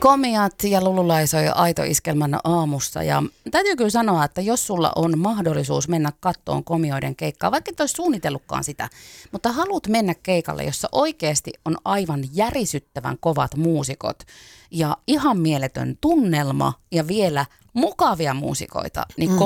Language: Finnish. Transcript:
Komiat ja Lululai soi Aito Iskelmän aamussa ja täytyy kyllä sanoa, että jos sulla on mahdollisuus mennä kattoon Komioiden keikkaa, vaikka et olisi suunnitellutkaan sitä, mutta haluat mennä keikalle, jossa oikeasti on aivan järisyttävän kovat muusikot ja ihan mieletön tunnelma ja vielä mukavia muusikoita, niin